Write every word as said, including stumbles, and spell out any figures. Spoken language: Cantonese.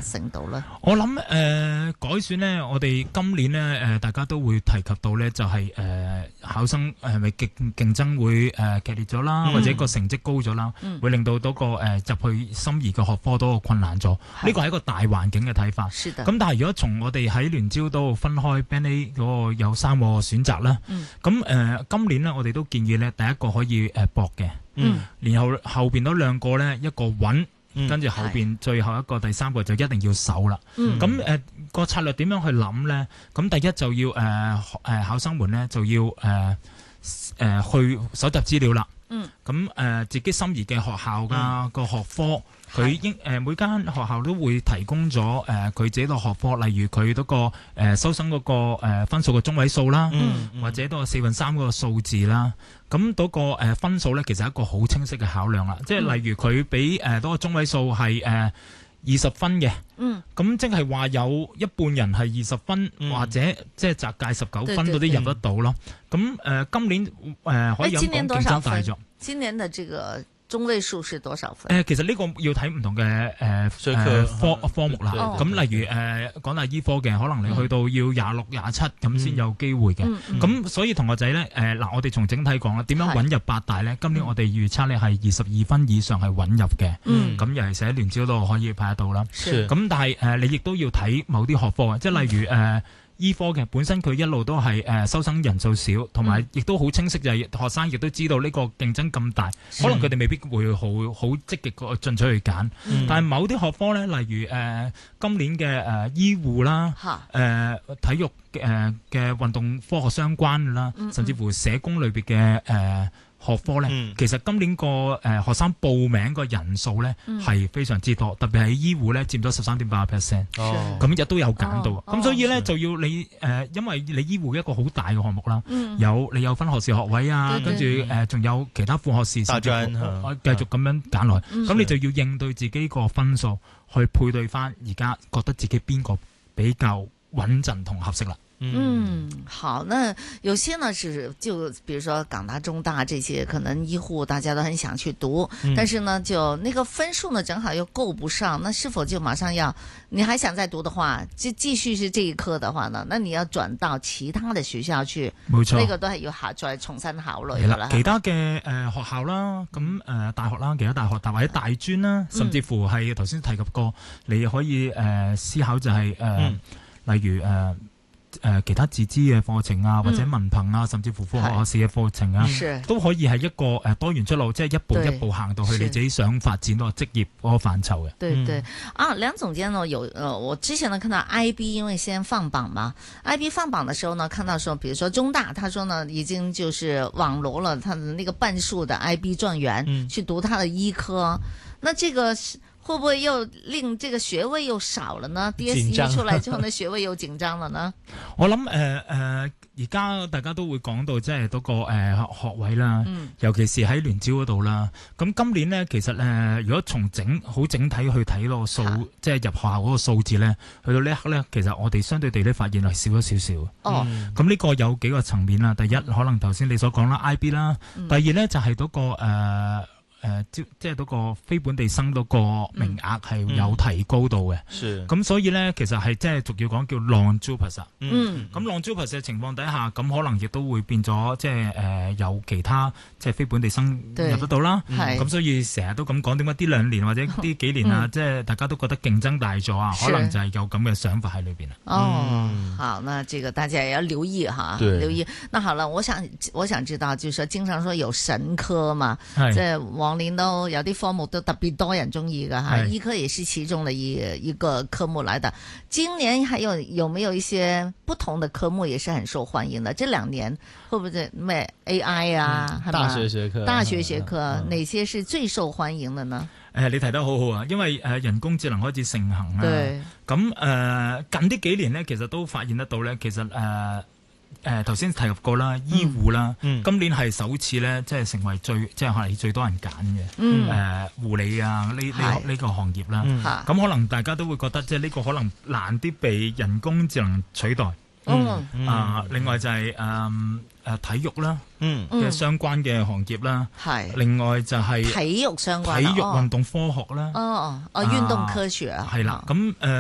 成到咧？ 我諗誒、呃、改選呢，我哋今年呢，誒、呃、大家都會提及到呢，就係、是、誒、呃、考生係咪競競爭會誒、呃、劇烈咗啦，嗯、或者個成績高咗啦，嗯、會令到嗰、那個誒、呃、入去心儀嘅學科都困難咗。呢個係一個大環境嘅睇法。咁的但係如果從我哋喺聯招度分開 Band A 嗰個有三個選擇啦，咁誒、嗯呃、今年呢，我哋都建議呢，第一個可以誒搏嘅，嗯、然後後邊嗰兩個呢，一個穩。跟住後邊最後一個第三個就一定要守啦。咁誒個策略點樣去諗呢？咁第一就要誒誒、呃、考生們呢就要誒誒、呃呃、去搜集資料啦。咁誒、呃、自己心儀嘅學校㗎個、嗯、學科。佢應誒每間學校都會提供咗誒佢自己個學科，例如佢嗰、嗰個誒、呃、收生嗰、嗰個誒、呃、分數嘅中位數啦，嗯嗯、或者都係四分三嗰個數字啦。咁嗰、嗰個誒、呃、分數咧，其實係一個好清晰嘅考量啦。即係例如佢俾誒嗰個中位數係誒二十分嘅，咁、嗯、即係話有一半人係二十分，嗯、或者即係窄界十九分嗰啲入得到咯。咁誒、呃、今年誒、呃、可以咁講競爭大咗。 今年的這個中位數是多少分？ 誒、呃，其實呢個要睇唔同嘅誒、呃、科科目啦。咁例如誒講大醫科嘅，可能你去到要廿六、廿七咁先有機會嘅。咁、嗯嗯、所以同學仔咧，誒、呃、嗱，我哋從整體講啦，點樣穩入八大咧？是今年我哋預測咧係二十二分以上係穩入嘅。咁、嗯、尤其是喺聯招度可以派得到啦。咁是但係誒、呃，你亦都要睇某啲學科，即係例如誒。呃醫科嘅本身佢一路都係誒、呃、收生人數少，同埋亦都好清晰，就係學生亦都知道呢個競爭咁大，嗯、可能佢哋未必會好好積極個進取去揀。嗯、但係某啲學科咧，例如誒、呃、今年嘅誒、呃、醫護啦，誒哈、呃、體育誒嘅運動科學相關啦，嗯嗯甚至乎社工類別嘅誒。呃學科咧，嗯、其實今年個誒、呃、學生報名個人數咧係、嗯、非常之多，特別係醫護咧佔咗十三點八個 percent，咁亦都有揀到。咁、哦、所以咧、哦、就要你誒、呃，因為你醫護一個好大嘅項目啦，嗯、有你有分學士學位啊，對對跟住誒仲有其他副學士，甚至乎繼續咁樣揀落去。咁、嗯、你就要應對自己個分數，去配對翻而家覺得自己邊個比較穩陣同合適啦。 嗯，好，那有些呢是就比如說港大、中大這些，可能醫護大家都很想去讀，嗯、但是呢就那個分數呢正好又夠不上，那是否就馬上要你還想再讀的話，就繼續是這一科的話呢？那你要轉到其他的學校去，冇錯，呢個都係要下再重新考慮噶啦。其他嘅誒、呃、學校啦，咁誒、呃、大學啦，其他大學大或者大專啦，甚至乎係頭先提及過，你可以誒、呃、思考就係、是、誒、呃嗯、例如誒。呃誒、呃，其他自資嘅課程啊，或者文憑啊，嗯、甚至乎副學士嘅課程啊，是都可以係一個誒、呃、多元出路，即係一步一步行到去你自己想發展嗰個職業嗰個範疇嘅。對對，啊，梁總監呢有，呃，我之前呢看到 I B 因為先放榜嘛 ，I B 放榜的時候呢，看到說，比如說中大，他說呢已經就是網羅了他的那個半數的 I B 狀元、嗯、去讀他的醫科，那這個是。會不會又令這個學位又少了呢 ？D S E 出來之後呢，學位又緊張了呢？我諗誒誒，而、呃、家、呃、大家都會講到即係嗰個誒、呃、學位啦，嗯、尤其是喺聯招嗰度啦。咁今年呢，其實誒、呃，如果從整好整體去睇個數，啊、即係入學校嗰個數字咧，去到呢一刻咧，其實我哋相對地咧發現係少咗少少。哦，咁呢個有幾個層面啦。第一，可能頭先你所講啦 ，I B 啦。嗯、第二咧就係、是、嗰、那個誒。呃誒、呃，即係嗰個非本地生嗰個名額係有提高到嘅，咁、嗯、所以咧其實係即係俗語講叫 non-JUPAS。嗯，咁 non-JUPAS 嘅情況底下，咁可能亦都會變咗，即係誒、呃、有其他即係非本地生入得到啦。咁、嗯、所以成日都咁講，點解呢兩年或者呢幾年啊，嗯、即係大家都覺得競爭大咗啊？可能就係有咁嘅想法喺裏邊啊。哦，嗯、好，那這個大家也要留意哈，對留意。那好了，我想我想知道，就是說經常說有神科嘛，即係往年都有啲科目都特別多人中意噶哈，醫科也是其中的一一個科目來的。今年還有有沒有一些不同的科目也是很受歡迎的？這兩年會不會咩 A I 啊， 嗯、大學學科， 大學學科，嗯、哪些是最受歡迎的呢？ 誒、呃，你提得好好啊，因為誒、呃、人工智能開始盛行啦。對，咁誒、呃、近呢幾年咧，其實都發現得到咧，其實誒。呃誒頭先提及過啦，醫護啦，嗯、今年係首次咧，即係成為最即係係最多人揀嘅誒護理啊呢呢呢個行業啦。咁、嗯、可能大家都會覺得即係呢個可能難啲被人工智能取代。嗯嗯、啊，另外就係誒誒體育啦，嘅、嗯、相關嘅行業啦。係、嗯，另外就係、是、 體育相關， 體育運動科學啦。 哦哦，運動科學啊。係啦，咁誒。